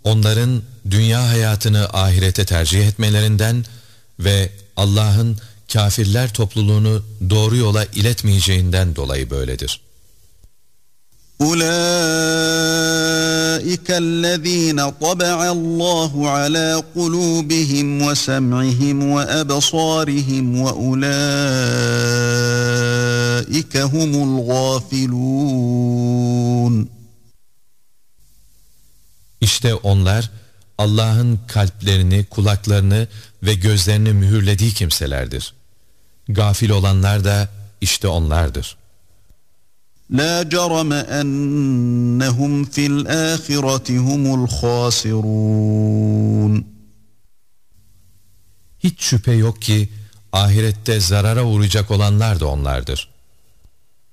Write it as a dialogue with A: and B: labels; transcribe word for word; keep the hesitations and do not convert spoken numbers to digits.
A: onların dünya hayatını ahirete tercih etmelerinden ve Allah'ın kâfirler topluluğunu doğru yola iletmeyeceğinden dolayı böyledir.
B: أُولَٰئِكَ الَّذ۪ينَ طَبَعَ اللّٰهُ عَلَى قُلُوبِهِمْ وَسَمْعِهِمْ وَأَبْصَارِهِمْ وَأُولَٰئِكَ هُمُ الْغَافِلُونَ.
A: İşte onlar Allah'ın kalplerini, kulaklarını ve gözlerini mühürlediği kimselerdir. Gafil olanlar da işte onlardır.
B: لَا جَرَمَ أَنَّهُمْ فِي الْآخِرَةِ هُمُ الْخَاسِرُونَ.
A: Hiç şüphe yok ki ahirette zarara uğrayacak olanlar da onlardır.